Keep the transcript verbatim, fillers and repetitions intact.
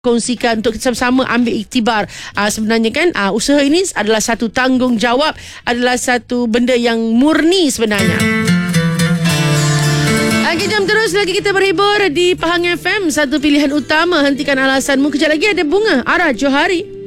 kongsikan untuk kita sama-sama ambil iktibar. Uh, sebenarnya kan uh, usaha ini adalah satu tanggungjawab, adalah satu benda yang murni sebenarnya. Lagi jam terus lagi kita berhibur di Pahang F M, satu pilihan utama. Hentikan alasanmu. Kejap lagi ada Bunga Ara Johari.